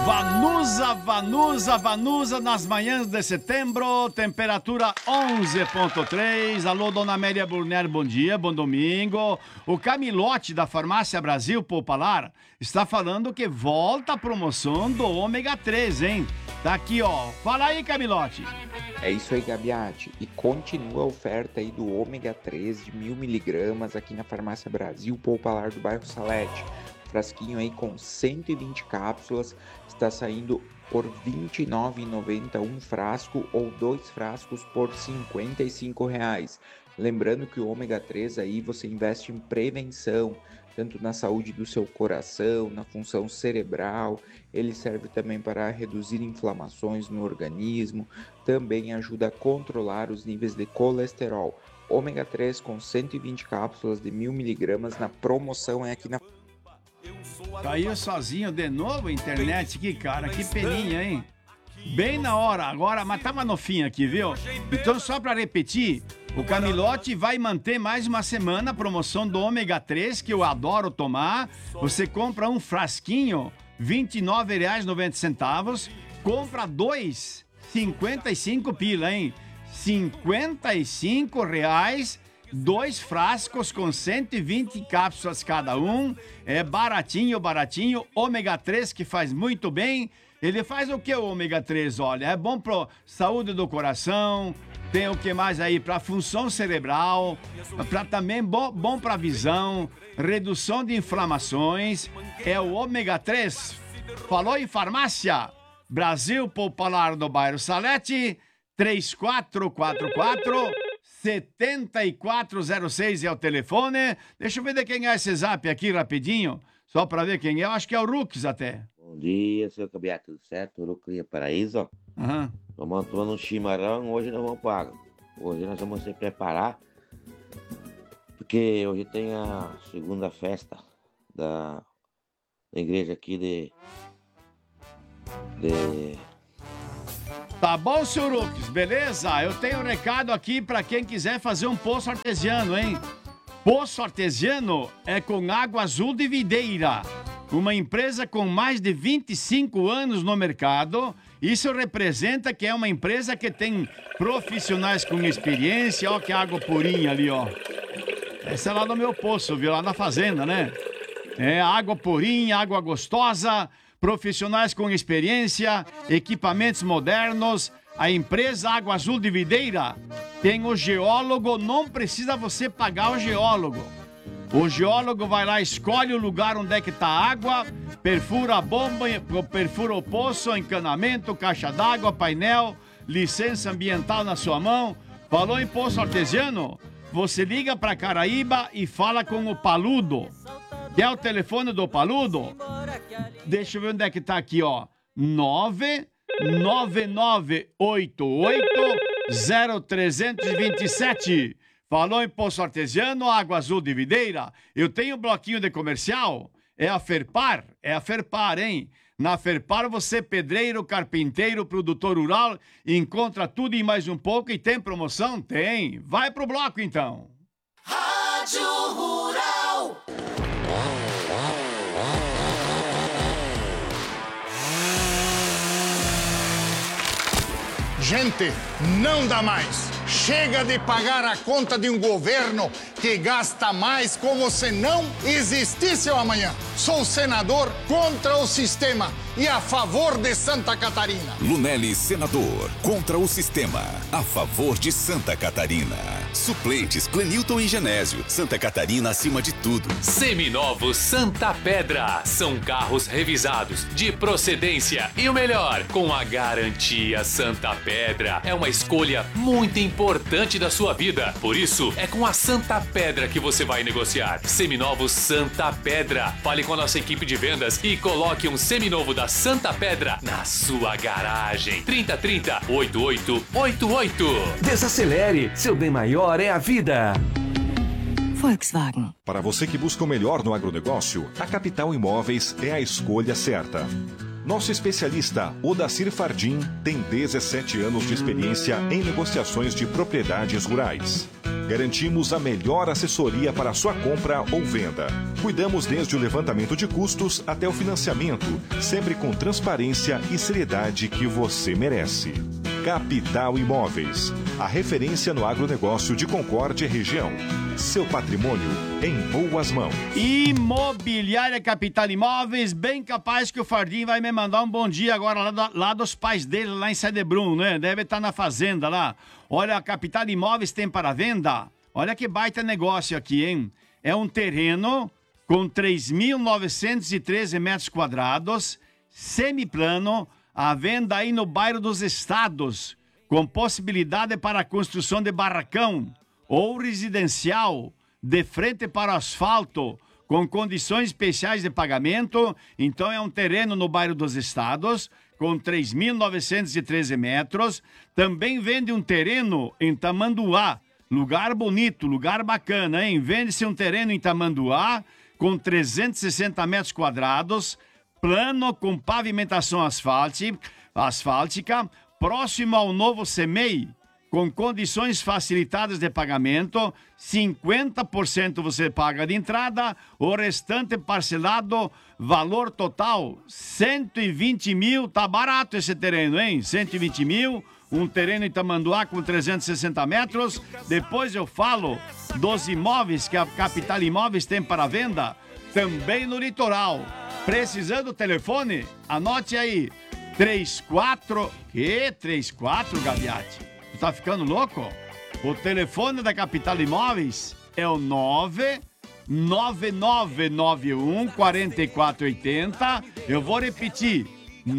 Vanusa nas manhãs de setembro, temperatura 11,3. Alô, dona Amélia Brunner, bom dia, bom domingo. O Camilote da Farmácia Brasil Popular está falando que volta a promoção do ômega 3, hein? Tá aqui, ó. Fala aí, Camilote. É isso aí, Gabiati. E continua a oferta aí do ômega 3 de 1000mg aqui na Farmácia Brasil Popular do bairro Salete. Frasquinho aí com 120 cápsulas, está saindo por R$ 29,90 um frasco ou 2 frascos por R$ 55. Lembrando que o ômega 3 aí você investe em prevenção, tanto na saúde do seu coração, na função cerebral, ele serve também para reduzir inflamações no organismo, também ajuda a controlar os níveis de colesterol. Ômega 3 com 120 cápsulas de 1000mg na promoção é aqui na... Caiu sozinho de novo a internet, que cara, que peninha, hein? Bem na hora agora, mas tava no fim aqui, viu? Então só pra repetir, o Camilote vai manter mais uma semana a promoção do ômega 3, que eu adoro tomar. Você compra um frasquinho, R$ 29,90, compra dois, 55 pila, hein? R$ 55, 2 frascos com 120 cápsulas cada um. É baratinho, baratinho. Ômega 3 que faz muito bem. Ele faz o que o ômega 3? Olha, é bom para saúde do coração. Tem o que mais aí? Para função cerebral. Para também bom para visão. Redução de inflamações. É o ômega 3. Falou em farmácia? Brasil Popular do bairro Salete. 3444-7406 é o telefone. Deixa eu ver de quem é esse zap aqui rapidinho, só para ver quem é. Eu acho que é o Rux até. Bom dia, seu Cabiá, tudo certo? Rux Paraíso. Estamos tomando um chimarrão, hoje nós vamos para água. Hoje nós vamos se preparar, porque hoje tem a segunda festa da igreja aqui de... Tá bom, senhor Rux, beleza? Eu tenho um recado aqui para quem quiser fazer um poço artesiano, hein? Poço artesiano é com água azul de videira. Uma empresa com mais de 25 anos no mercado. Isso representa que é uma empresa que tem profissionais com experiência. Ó que água purinha ali, ó. Essa é lá no meu poço, viu? Lá na fazenda, né? É água purinha, água gostosa. Profissionais com experiência, equipamentos modernos. A empresa Água Azul de Videira tem o geólogo, não precisa você pagar o geólogo. O geólogo vai lá, escolhe o lugar onde é que está a água, perfura a bomba, perfura o poço, encanamento, caixa d'água, painel, licença ambiental na sua mão. Falou em poço artesiano? Você liga para Caraíba e fala com o Paludo. Quer o telefone do Paludo? Deixa eu ver onde é que tá aqui, ó. 99988-0327. Falou em poço artesiano, água azul de videira. Eu tenho um bloquinho de comercial. É a Ferpar, hein? Na Ferpar você, pedreiro, carpinteiro, produtor rural, encontra tudo e mais um pouco. E tem promoção? Tem. Vai pro bloco, então. Rádio Rural. Gente, não dá mais. Chega de pagar a conta de um governo que gasta mais como se não existisse o amanhã. Sou senador contra o sistema e a favor de Santa Catarina. Lunelli, senador, contra o sistema, a favor de Santa Catarina. Suplentes, Clenilton e Genésio. Santa Catarina acima de tudo. Seminovos Santa Pedra. São carros revisados, de procedência e o melhor, com a garantia Santa Pedra. É uma escolha muito importante da sua vida. Por isso, é com a Santa Pedra que você vai negociar. Seminovos Santa Pedra. Fale com a nossa equipe de vendas e coloque um seminovo da Santa Pedra na sua garagem. 3030-8888. Desacelere, seu bem maior é a vida. Volkswagen. Para você que busca o melhor no agronegócio, a Capital Imóveis é a escolha certa. Nosso especialista, Odacir Fardim, tem 17 anos de experiência em negociações de propriedades rurais. Garantimos a melhor assessoria para sua compra ou venda. Cuidamos desde o levantamento de custos até o financiamento, sempre com transparência e seriedade que você merece. Capital Imóveis, a referência no agronegócio de Concórdia e região. Seu patrimônio em boas mãos. Imobiliária Capital Imóveis, bem capaz que o Fardinho vai me mandar um bom dia agora lá dos pais dele, lá em Cedebrum, né? Deve estar na fazenda lá. Olha, a Capital Imóveis tem para venda. Olha que baita negócio aqui, hein? É um terreno com 3.913 metros quadrados, semiplano, à venda aí no bairro dos Estados, com possibilidade para a construção de barracão ou residencial, de frente para o asfalto, com condições especiais de pagamento. Então é um terreno no bairro dos Estados, com 3.913 metros. Também vende um terreno em Tamanduá, lugar bonito, lugar bacana, hein? Vende-se um terreno em Tamanduá, com 360 metros quadrados, plano com pavimentação asfáltica, próximo ao novo CEMEI, com condições facilitadas de pagamento. 50% você paga de entrada, o restante parcelado, valor total 120 mil. Tá barato esse terreno, hein? 120 mil, um terreno em Tamanduá com 360 metros. Depois eu falo dos imóveis que a Capital Imóveis tem para venda, também no litoral. Precisando do telefone? Anote aí. 34... Que 34, Gaviati? Tu tá ficando louco? O telefone da Capital Imóveis é o 99991 4480. Eu vou repetir.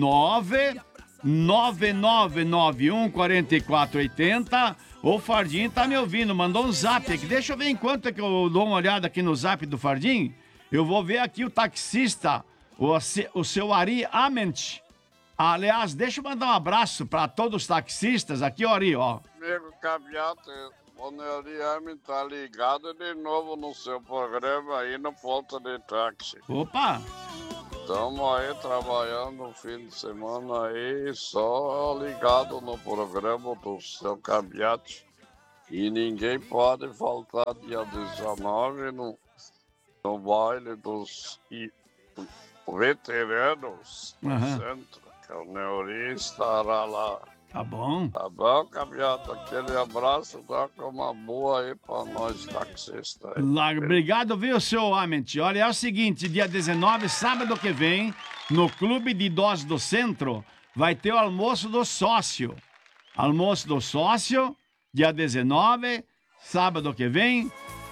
99991 4480. O Fardinho tá me ouvindo, mandou um zap aqui. Deixa eu ver enquanto que eu dou uma olhada aqui no zap do Fardinho. Eu vou ver aqui o taxista, o seu Ari Ament. Aliás, deixa eu mandar um abraço para todos os taxistas aqui, Ari, ó. Amigo Caviate, o Ari Ament tá ligado de novo no seu programa aí no ponto de táxi. Opa! Estamos aí trabalhando no fim de semana aí, só ligado no programa do seu Caviate. E ninguém pode faltar dia 19 no baile dos veteranos no centro, que o Neuri estará lá. Tá bom. Tá bom, Caviata? Aquele abraço, dá com uma boa aí pra nós taxistas. Obrigado, viu, seu Ament? Olha, é o seguinte, dia 19, sábado que vem, no Clube de Idosos do Centro, vai ter o almoço do sócio. Almoço do sócio, dia 19, sábado que vem.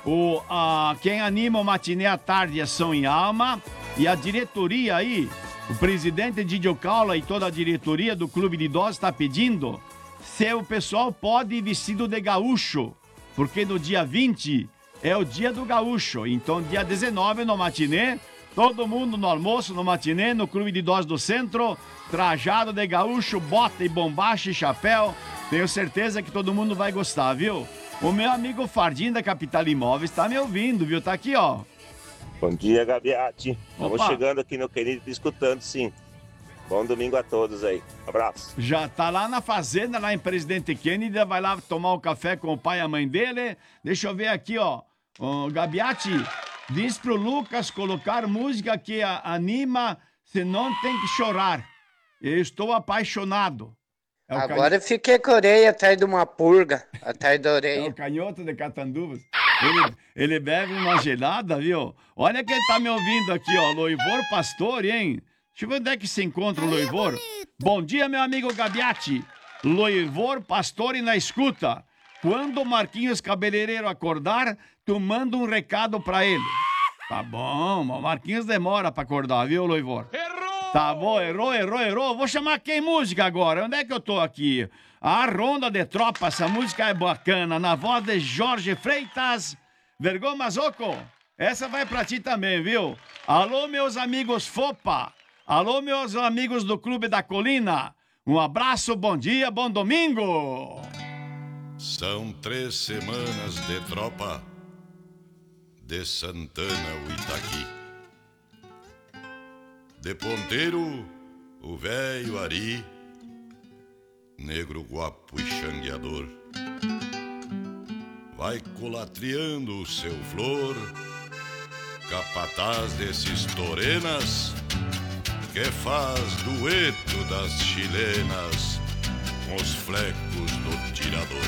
Quem anima o matinê à tarde é Som em Alma. E a diretoria aí, o presidente Didio Caula e toda a diretoria do Clube de Idosos está pedindo se o pessoal pode ir vestido de gaúcho, porque no dia 20 é o dia do gaúcho. Então, dia 19 no matinê, todo mundo no almoço, no matinê, no Clube de Idosos do Centro, trajado de gaúcho, bota e bombacha e chapéu. Tenho certeza que todo mundo vai gostar, viu? O meu amigo Fardinho da Capital Imóveis tá me ouvindo, viu? Tá aqui, ó. Bom dia, Gaviati. Estamos chegando aqui, meu querido, escutando, sim. Bom domingo a todos aí. Abraço. Já tá lá na fazenda, lá em Presidente Kennedy, vai lá tomar um café com o pai e a mãe dele. Deixa eu ver aqui, ó. Gaviati, diz pro Lucas colocar música que anima, senão tem que chorar. Eu estou apaixonado. Agora eu fiquei com a orelha atrás de uma purga, atrás da orelha. É o canhoto de Catanduvas. Ele bebe uma gelada, viu? Olha quem tá me ouvindo aqui, ó. Loivor Pastor, hein? Deixa eu ver onde é que se encontra o Loivor. Bom dia, meu amigo Gaviati. Loivor Pastor e na escuta. Quando o Marquinhos Cabeleireiro acordar, tu manda um recado pra ele. Tá bom, o Marquinhos demora pra acordar, viu, Loivor? Tá bom, errou. Vou chamar quem música agora? Onde é que eu tô aqui? A Ronda de Tropa, essa música é bacana. Na voz de Jorge Freitas. Vergão Mazoco, essa vai pra ti também, viu? Alô, meus amigos Fopa. Alô, meus amigos do Clube da Colina. Um abraço, bom dia, bom domingo. São 3 semanas de tropa de Santana ao Itaqui. De ponteiro, o velho Ari, negro guapo e xangueador. vai colatriando o seu flor, capataz desses torenas, que faz dueto das chilenas com os flecos do tirador.